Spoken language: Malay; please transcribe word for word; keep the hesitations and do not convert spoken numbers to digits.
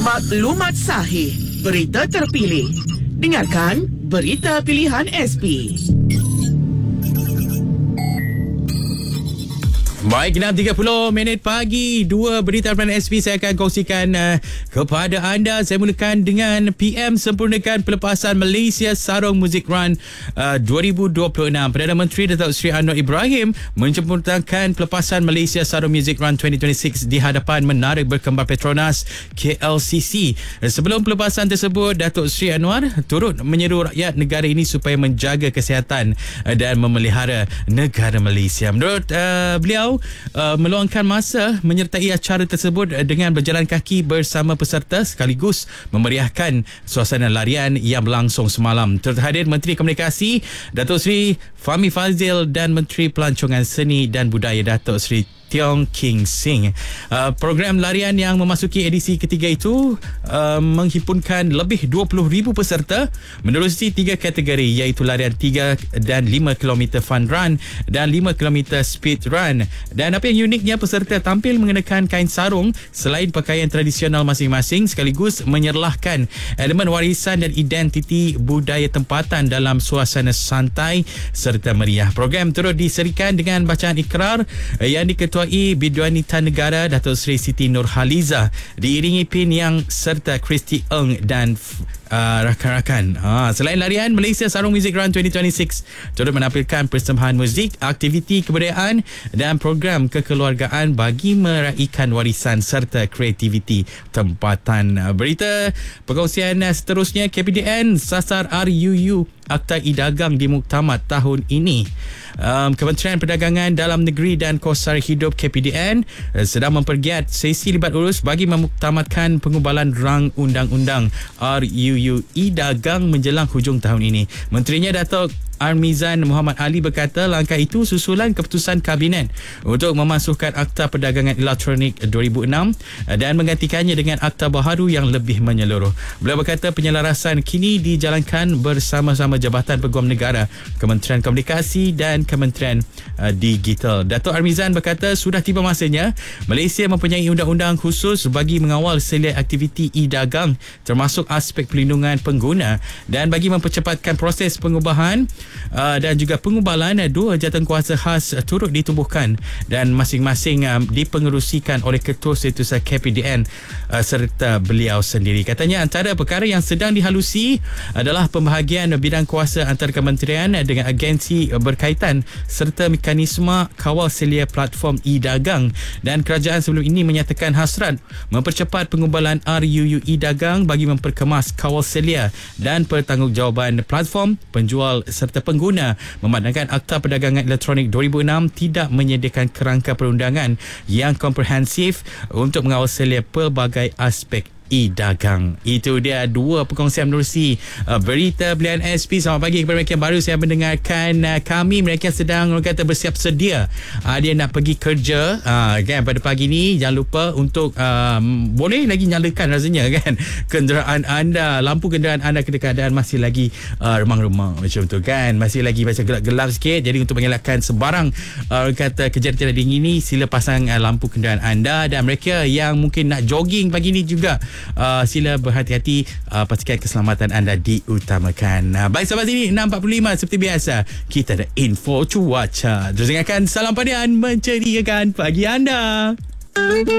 Maklumat sahih, berita terpilih. Dengarkan Berita Pilihan S P. Baik, enam tiga puluh minit pagi. Dua berita pilihan S P saya akan kongsikan uh, kepada anda. Saya mulakan dengan P M sempurnakan pelepasan Malaysia Sarung Music Run uh, dua ribu dua puluh enam. Perdana Menteri Datuk Seri Anwar Ibrahim menyempurnakan pelepasan Malaysia Sarung Music Run dua ribu dua puluh enam di hadapan Menara Berkembar Petronas K L C C. Sebelum pelepasan tersebut, Datuk Seri Anwar turut menyeru rakyat negara ini supaya menjaga kesihatan uh, dan memelihara negara Malaysia. Menurut uh, beliau, Uh, meluangkan masa menyertai acara tersebut dengan berjalan kaki bersama peserta sekaligus memeriahkan suasana larian yang berlangsung semalam. Turut hadir Menteri Komunikasi Datuk Seri Fahmi Fadzil dan Menteri Pelancongan Seni dan Budaya Datuk Seri Tiong King Sing. Uh, program larian yang memasuki edisi ketiga itu uh, menghimpunkan lebih dua puluh ribu peserta menerusi tiga kategori, iaitu larian tiga dan lima kilometer fun run dan lima kilometer speed run. Dan apa yang uniknya, peserta tampil mengenakan kain sarung selain pakaian tradisional masing-masing, sekaligus menyerlahkan elemen warisan dan identiti budaya tempatan dalam suasana santai serta meriah. Program turut diserikan dengan bacaan ikrar yang diketuai Biduanita Negara Datuk Seri Siti Nurhaliza, diiringi Pin Yang serta Kristi Eng dan Uh, rakan-rakan. Ha, selain larian, Malaysia Sarung Music Run dua ribu dua puluh enam turut menampilkan persembahan muzik, aktiviti kebudayaan dan program kekeluargaan bagi meraihkan warisan serta kreativiti tempatan. Berita perkongsian seterusnya, K P D N sasar R U U Akta E-Dagang di Muktamad tahun ini. Um, Kementerian Perdagangan Dalam Negeri dan Kos Sara Hidup K P D N uh, sedang mempergiat sesi libat urus bagi memuktamadkan pengubalan rang undang-undang R U U E-Dagang menjelang hujung tahun ini. Menterinya Datuk Armizan Muhammad Ali berkata langkah itu susulan keputusan Kabinet untuk memasukkan Akta Perdagangan Elektronik dua ribu enam dan menggantikannya dengan akta baharu yang lebih menyeluruh. Beliau berkata penyelarasan kini dijalankan bersama-sama Jabatan Peguam Negara, Kementerian Komunikasi dan Kementerian uh, Digital. Datuk Armizan berkata sudah tiba masanya Malaysia mempunyai undang-undang khusus bagi mengawal selia aktiviti e-dagang, termasuk aspek perlindungan pengguna, dan bagi mempercepatkan proses pengubahan Uh, dan juga pengubalan, uh, dua jawatankuasa khas uh, turut ditubuhkan dan masing-masing uh, dipengerusikan oleh Ketua Setiausaha K P D N uh, serta beliau sendiri. Katanya antara perkara yang sedang dihalusi adalah pembahagian bidang kuasa antara kementerian uh, dengan agensi uh, berkaitan serta mekanisme kawal selia platform e-dagang, dan kerajaan sebelum ini menyatakan hasrat mempercepat pengubalan R U U e-dagang bagi memperkemas kawal selia dan pertanggungjawaban platform, penjual serta pengguna, memandangkan Akta Perdagangan Elektronik dua ribu enam tidak menyediakan kerangka perundangan yang komprehensif untuk mengawal selia pelbagai aspek e-dagang. Itu dia dua perkongsian menerusi uh, berita pilihan S P. Selamat pagi kepada mereka yang baru saya mendengarkan uh, kami. Mereka sedang, orang kata, bersiap sedia. Uh, dia nak pergi kerja uh, kan pada pagi ni. Jangan lupa untuk uh, boleh lagi nyalakan rasanya kan kenderaan anda, lampu kenderaan anda ketika keadaan masih lagi uh, remang-remang macam tu kan. Masih lagi macam gelap-gelap sikit. Jadi untuk mengelakkan sebarang uh, orang kata kejadian dingin ni, sila pasang uh, lampu kenderaan anda. Dan mereka yang mungkin nak jogging pagi ni juga, Uh, sila berhati-hati, uh, pastikan keselamatan anda diutamakan. Uh, baik, sampai sini enam empat puluh lima seperti biasa kita ada info cuaca. Terus dengarkan Salam Padian menceriakan pagi anda.